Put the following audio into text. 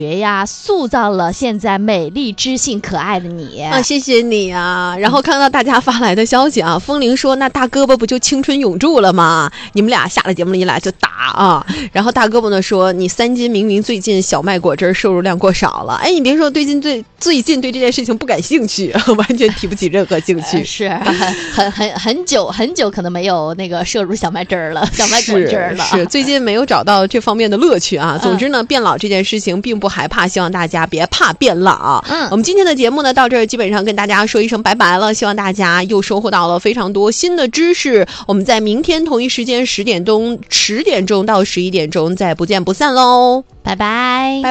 呀，塑造了现在美丽、知性、可爱的你啊！谢谢你啊！然后看到大家发来的消息啊，风铃说那大胳膊不就青春永驻了吗？你们俩下了节目一来就打啊！然后大胳膊呢说你3斤明明最近小麦果汁摄入量过少了，哎，你别说最近对这件事情不感兴趣，完全提不起任何兴趣。 是很久可能没有那个摄入小麦汁儿了，小麦果汁儿了。 是最近没有找到这方面的乐趣啊。总之呢，变老这件事情并不害怕，希望大家别怕变老。我们今天的节目呢到这儿基本上跟大家说一声拜拜了，希望大家又收获到了非常多新的知识。我们在明天同一时间10点钟到11点钟再不见不散喽， 拜拜。